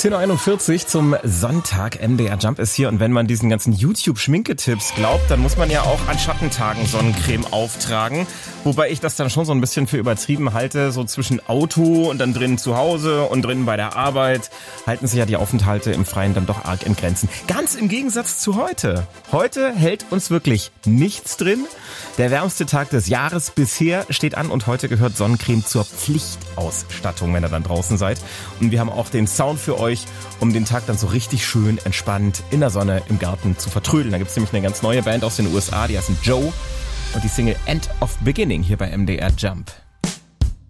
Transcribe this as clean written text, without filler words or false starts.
10.41 Uhr zum Sonntag. MDR Jump ist hier und wenn man diesen ganzen YouTube-Schminketipps glaubt, dann muss man ja auch an Schattentagen Sonnencreme auftragen. Wobei ich das dann schon so ein bisschen für übertrieben halte. So zwischen Auto und dann drinnen zu Hause und drinnen bei der Arbeit halten sich ja die Aufenthalte im Freien dann doch arg in Grenzen. Ganz im Gegensatz zu heute. Heute hält uns wirklich nichts drin. Der wärmste Tag des Jahres bisher steht an und heute gehört Sonnencreme zur Pflichtausstattung, wenn ihr dann draußen seid. Und wir haben auch den Sound für euch, um den Tag dann so richtig schön entspannt in der Sonne im Garten zu vertrödeln. Da gibt's nämlich eine ganz neue Band aus den USA, die heißen Joe und die Single End of Beginning hier bei MDR Jump.